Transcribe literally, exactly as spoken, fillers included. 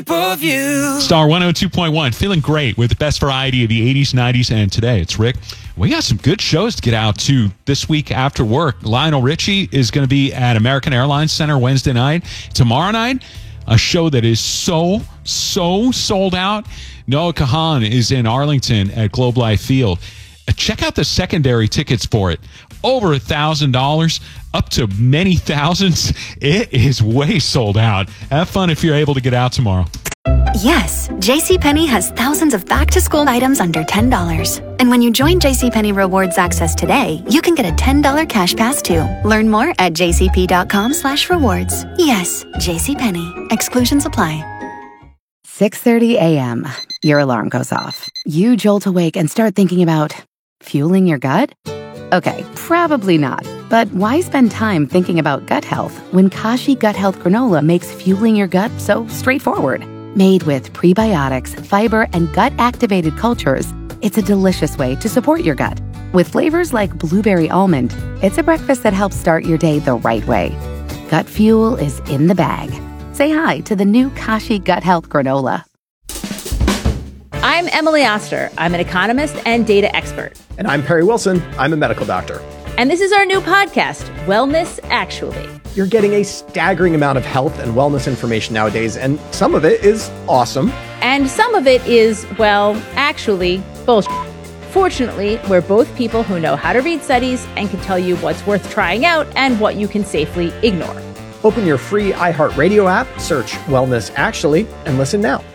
Star one oh two point one, feeling great with the best variety of the eighties, nineties, and today. It's Rick. We got some good shows to get out to this week after work. Lionel Richie is going to be at American Airlines Center Wednesday night. Tomorrow night, a show that is so, so sold out. Noah Kahan is in Arlington at Globe Life Field. Check out the secondary tickets for it. Over a thousand dollars, up to many thousands. It is way sold out. Have fun if you're able to get out tomorrow. Yes, JCPenney has thousands of back-to-school items under ten dollars. And when you join JCPenney Rewards Access today, you can get a ten dollars cash pass too. Learn more at jcp.com slash rewards. Yes, JCPenney. Exclusions apply. six thirty a.m. Your alarm goes off. You jolt awake and start thinking about fueling your gut? Okay, probably not. But why spend time thinking about gut health when Kashi Gut Health Granola makes fueling your gut so straightforward? Made with prebiotics, fiber, and gut-activated cultures, it's a delicious way to support your gut. With flavors like blueberry almond, it's a breakfast that helps start your day the right way. Gut fuel is in the bag. Say hi to the new Kashi Gut Health Granola. I'm Emily Oster. I'm an economist and data expert. And I'm Perry Wilson. I'm a medical doctor. And this is our new podcast, Wellness Actually. You're getting a staggering amount of health and wellness information nowadays, and some of it is awesome. And some of it is, well, actually, bullshit. Fortunately, we're both people who know how to read studies and can tell you what's worth trying out and what you can safely ignore. Open your free iHeartRadio app, search Wellness Actually, and listen now.